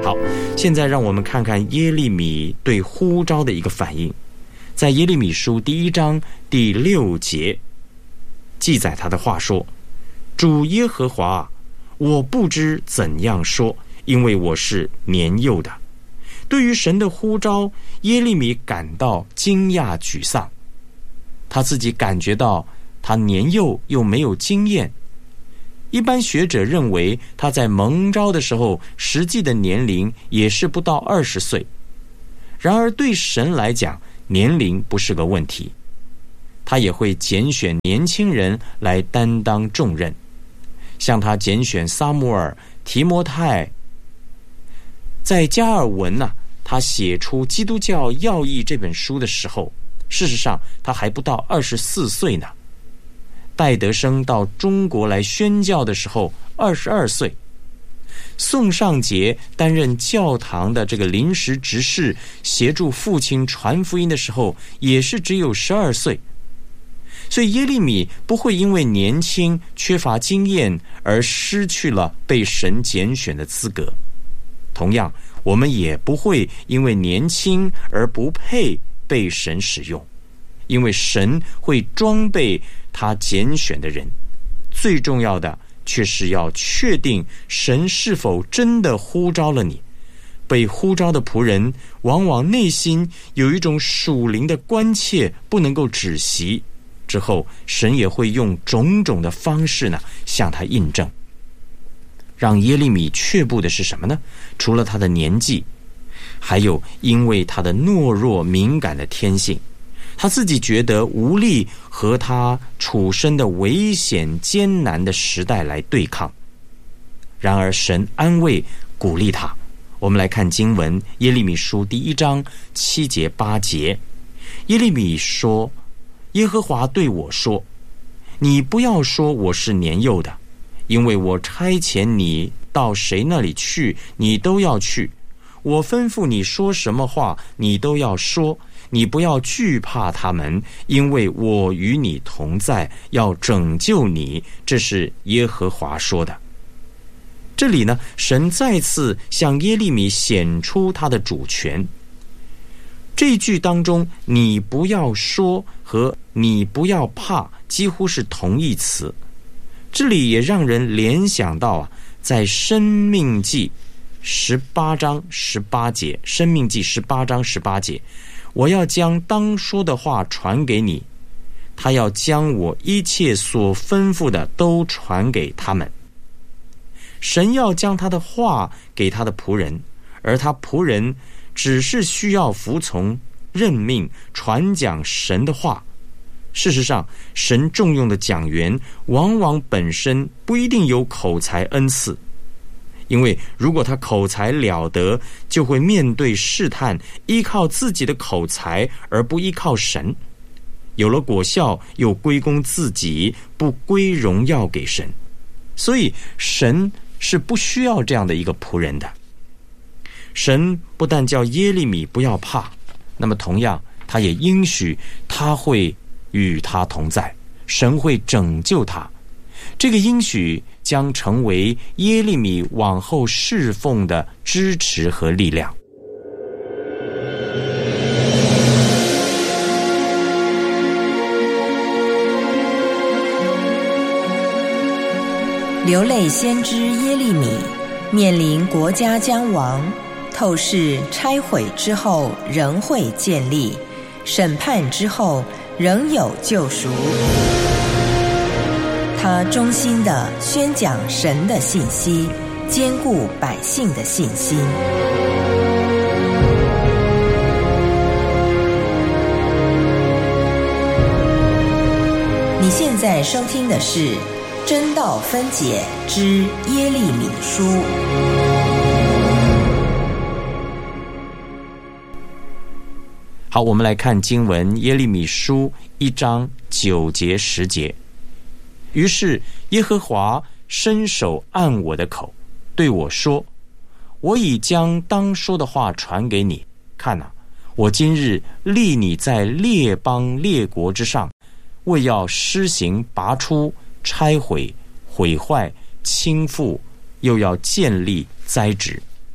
好，现在让我们看看耶利米对呼召的一个反应。在耶利米书第1章第6节记载他的话说：主耶和华，我不知怎样说，因为我是年幼的。对于神的呼召，耶利米感到惊讶沮丧。他自己感觉到他年幼又没有经验。一般学者认为他在蒙召的时候实际的年龄也是不到20岁。然而对神来讲，年龄不是个问题，他也会拣选年轻人来担当重任，像他拣选撒母耳、提摩太。在加尔文他写出《基督教要义》这本书的时候，事实上他还不到24岁呢。戴德生到中国来宣教的时候22岁。宋尚节担任教堂的这个临时执事，协助父亲传福音的时候也是只有12岁。所以耶利米不会因为年轻缺乏经验而失去了被神拣选的资格。同样，我们也不会因为年轻而不配被神使用，因为神会装备他拣选的人。最重要的却是要确定神是否真的呼召了你。被呼召的仆人往往内心有一种属灵的关切，不能够止息。之后神也会用种种的方式向他印证。让耶利米却步的是什么呢？除了他的年纪，还有因为他的懦弱敏感的天性，他自己觉得无力和他处身的危险艰难的时代来对抗。然而神安慰鼓励他。我们来看经文，耶利米书第1章7节8节。耶利米说：耶和华对我说，你不要说我是年幼的，因为我差遣你到谁那里去，你都要去。我吩咐你说什么话，你都要说。你不要惧怕他们，因为我与你同在，要拯救你。这是耶和华说的。这里神再次向耶利米显出他的主权。这一句当中，你不要说和你不要怕几乎是同义词。这里也让人联想到在申命记18章18节，申命记18章18节，我要将当说的话传给你，他要将我一切所吩咐的都传给他们。神要将他的话给他的仆人，而他仆人只是需要服从任命，传讲神的话。事实上，神重用的讲员往往本身不一定有口才恩赐，因为如果他口才了得，就会面对试探，依靠自己的口才而不依靠神。有了果效，又归功自己，不归荣耀给神。所以神是不需要这样的一个仆人的。神不但叫耶利米不要怕，那么同样他也应许他会与他同在，神会拯救他。这个应许将成为耶利米往后侍奉的支持和力量。 流泪先知耶利米面临国家将亡，透视拆毁之后仍会建立，审判之后仍有救赎。他衷心地宣讲神的信息，坚固百姓的信心。你现在收听的是真道分解之耶利米书。 好，我们来看经文，耶利米书1章9节10节。于是耶和华伸手按我的口，对我说：我已将当说的话传给你。看我今日立你在列邦列国之上，为要施行拔出、拆毁、毁坏、倾覆，又要建立、栽植。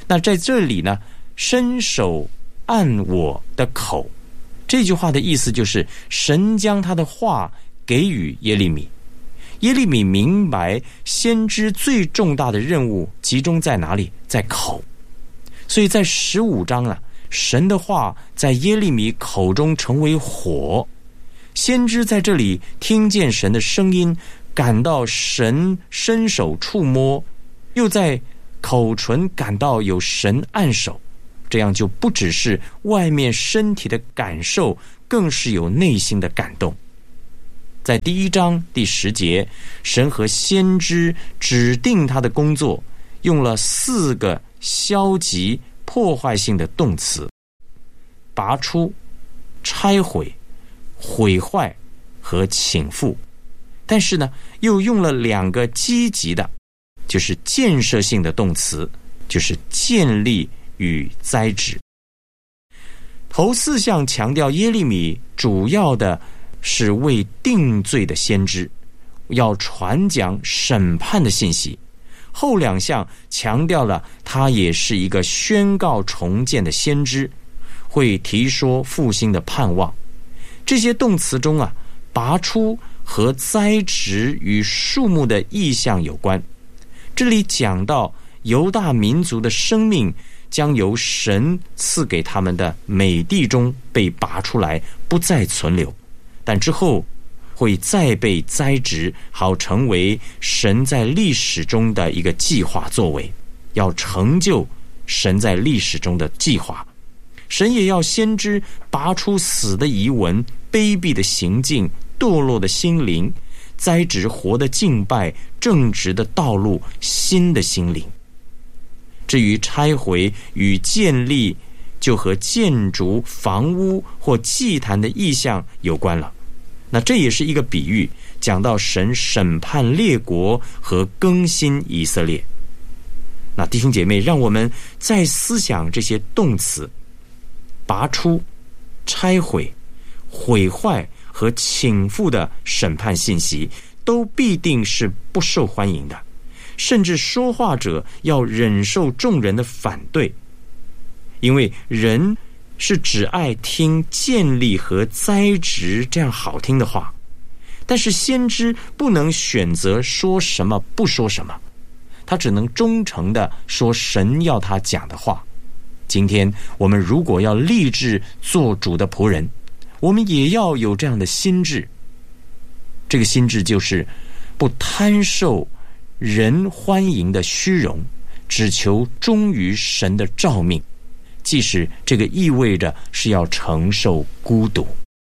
那在这里呢，伸手按我的口，这句话的意思就是神将他的话给予耶利米。耶利米明白先知最重大的任务集中在哪里？在口。所以在15章啊，神的话在耶利米口中成为火。先知在这里听见神的声音，感到神伸手触摸，又在口唇感到有神按手，这样就不只是外面身体的感受，更是有内心的感动。在第1章第10节，神和先知指定他的工作，用了4个消极破坏性的动词：拔出、拆毁、毁坏和倾覆。但是呢，又用了2个积极的，就是建设性的动词，就是建立与栽植。头4项强调耶利米主要的是为定罪的先知，要传讲审判的信息。后2项强调了他也是一个宣告重建的先知，会提说复兴的盼望。这些动词中啊，拔出和栽植与树木的意象有关。这里讲到犹大民族的生命将由神赐给他们的美地中被拔出来，不再存留，但之后会再被栽植，好成为神在历史中的一个计划作为，要成就神在历史中的计划。神也要先知拔出死的遗文、卑鄙的行径、堕落的心灵，栽植活的敬拜、正直的道路、新的心灵。至于拆毁与建立，就和建筑、房屋或祭坛的意象有关了。那这也是一个比喻，讲到神审判列国和更新以色列。那弟兄姐妹，让我们再思想这些动词：拔出、拆毁、毁坏和倾覆的审判信息，都必定是不受欢迎的，甚至说话者要忍受众人的反对，因为人是只爱听建立和栽植这样好听的话，但是先知不能选择说什么不说什么，他只能忠诚地说神要他讲的话。今天我们如果要立志做主的仆人，我们也要有这样的心志。这个心志就是不贪受人欢迎的虚荣，只求忠于神的召命，即使这个意味着是要承受孤独。